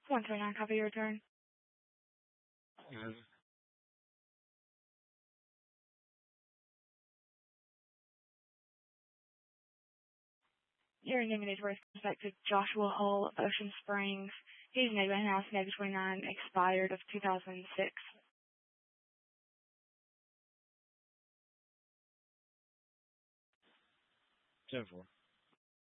139, copy your return. Your indemnity with respect to Joshua Hull, Ocean Springs. He's neighborhood house, neighbor 29, expired of 2006. 10-4.